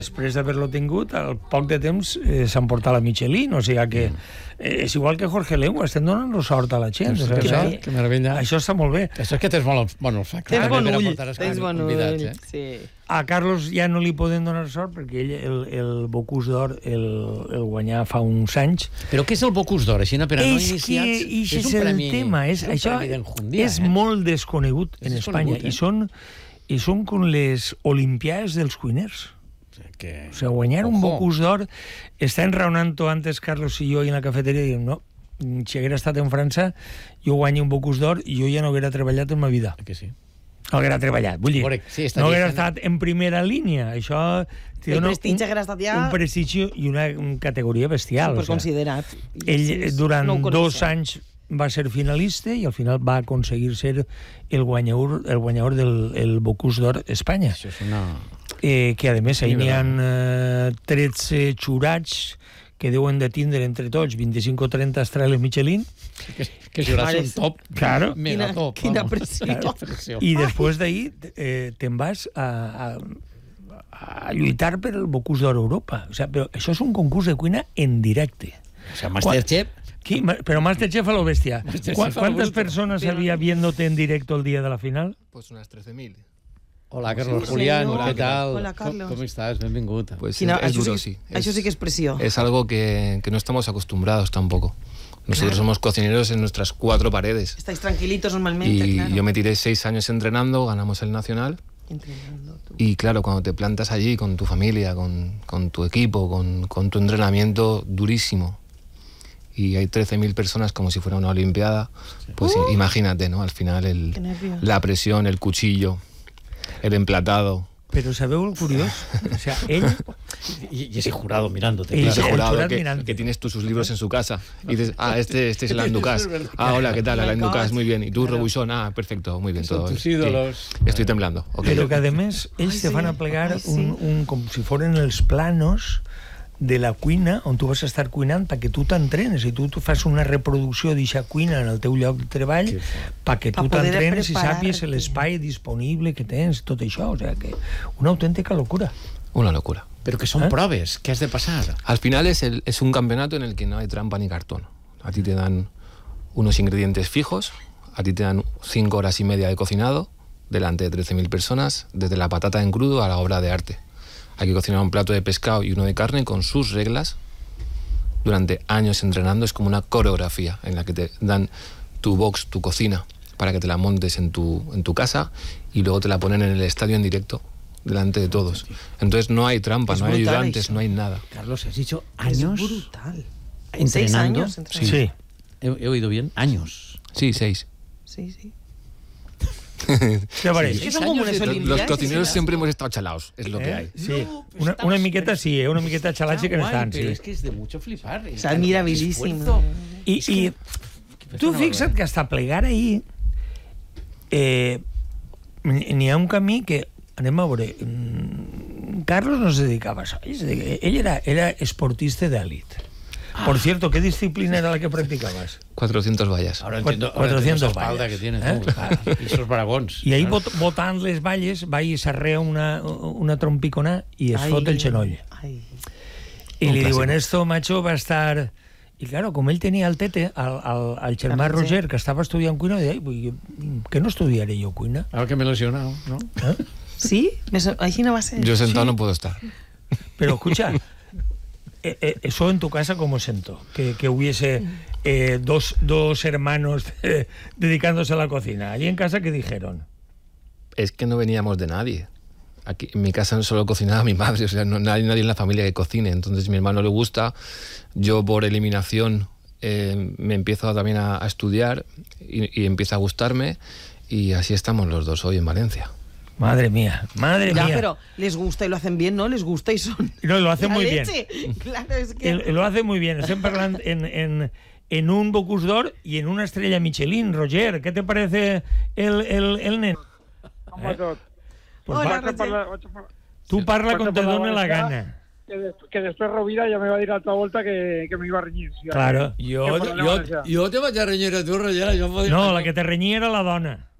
Després d'haver-lo tingut, al poc de temps s'han portat la Michelin, o sigui que és igual que Jorge Lengua, estem donant sort a la gent. Que meravella. Això està molt bé. Això és que tens bon olfacte. Tens bon ull, sí. A Carlos ja no li poden donar sort perquè ell el Bocuse d'Or el guanyà fa uns anys. Però què és el Bocuse d'Or? Així per a no iniciats? És un premi, tema. Això és molt desconegut en Espanya i són com les olimpiades dels cuiners. O sigui, guanyar un Bocuse d'Or, està enraonant-ho antes Carlos i jo en la cafeteria i diem, no, si haguera estat en França, jo guanyo un Bocuse d'Or i jo ja no haguera treballat en ma vida. Que sí. No haguera treballat, vull dir, no haguera estat en primera línia. Això el prestigi haguera estat ja... Un prestigi i una categoria bestial. Superconsiderat. Ell durant 2 anys va ser finalista i al final va aconseguir ser el guanyador del Bocuse d'Or Espanya. Això és una... que a més ahí n'hi ha 13 jurats que deuen de tindre entre tots 25 o 30 estrelles Michelin. Que jurats un top. Claro. Mega top. Quina pressió. I després d'ahir te'n vas a lluitar per el Bocuse d'Or Europa. O sea, però això és un concurs de cuina en directe. O sea, Masterchef... Pero Masterchef a lo bestia. ¿Cuántas personas había viéndote en directo el día de la final? Pues unas 13.000. Hola, Carlos Julián, ¿qué tal? Hola, Carlos. ¿Cómo estás? Benvingut. Pues es duro, sí. Eso sí que es presión. Es algo que no estamos acostumbrados tampoco. Nosotros somos cocineros en nuestras 4 paredes. Estáis tranquilitos normalmente, y claro. Yo me tiré 6 años entrenando, ganamos el Nacional. Entrenando tú. Y claro, cuando te plantas allí con tu familia, con tu equipo, con tu entrenamiento durísimo, y hay 13.000 personas como si fuera una olimpiada, pues imagínate, ¿no? Al final la presión, el cuchillo, el emplatado. Pero ¿sabeu el curiós? O sea, él... Y ese jurado mirándote. Y ese jurado que tienes tú sus libros en su casa. Y dices, este es el Anducas. Hola, ¿qué tal? El Anducas, muy bien. Y tú, Robuchon, perfecto, muy bien. Son todo. tus ídolos. Sí. Estoy temblando. Okay. Pero que además ells te van a plegar com si foren els planos de la cuina on tu vas a estar cuinant perquè tu t'entrenes i tu fas una reproducció d'aquesta cuina en el teu lloc de treball perquè tu t'entrenes i sàpies l'espai disponible que tens, tot això, o sea que una autèntica locura. Una locura. Pero que son pruebas, ¿qué has de pasar? Al final es un campeonato en el que no hay trampa ni cartón. A ti te dan unos ingredientes fijos, a ti te dan 5 horas y media de cocinado delante de 13.000 personas, desde la patata en crudo a la obra de arte. Hay que cocinar un plato de pescado y uno de carne con sus reglas durante años entrenando. Es como una coreografía en la que te dan tu box, tu cocina, para que te la montes en tu casa y luego te la ponen en el estadio en directo delante de todos. Entonces no hay trampa, no hay ayudantes, no hay nada. Carlos, has dicho años. Es brutal. ¿Entrenando? 6 años. Sí. ¿He oído bien? Años. Sí, 6. Sí. Los cocineros siempre hemos estado chalaos, es lo que hay. Sí, una miqueta sí, una miqueta chalats que no estan. Pero es que es de mucho flipar. Es admirabilísimo. I tu fixa't que hasta plegar ahir n'hi ha un camí que, anem a veure, Carlos no se dedicava a això, ell era esportista d'elit. Por cierto, ¿qué disciplina era la que practicabas? 400 vallas. Ahora entiendo, 400 esa espalda que tienes tú. Y esos baragons. Y ahí botant les valles va i s'arrea una trompicona y es fot el xenoll. Y le digo, en esto, macho, va a estar... Y claro, como él tenía al tete, al germà Roger, que estava estudiant cuina, deia, que no estudiaré jo cuina? Ahora que me he lesionado, ¿no? ¿Sí? Així no va ser. Yo sentado no puedo estar. Pero escucha... Eso en tu casa, ¿cómo sentó? Que hubiese dos hermanos dedicándose a la cocina. Allí en casa, ¿qué dijeron? Es que no veníamos de nadie. Aquí en mi casa solo cocinaba mi madre, o sea, no hay nadie en la familia que cocine. Entonces a mi hermano le gusta, yo por eliminación me empiezo también a estudiar y empieza a gustarme y así estamos los dos hoy en Valencia. Madre mía. Ya, pero les gusta y lo hacen bien, ¿no? Les gusta y son... No, lo hacen muy bien. Claro, es que... Lo hace muy bien. Estem parlant en un Bocuse d'Or y en una estrella Michelin. Roger, ¿qué te parece el nen? Pues hola, tú parla con te dona la gana. Que después Rovira ya me va a dir a otra vuelta que me iba a reñir. Claro. Jo te vaig a renyir a tu, Roger. No, la que te renyia era la dona.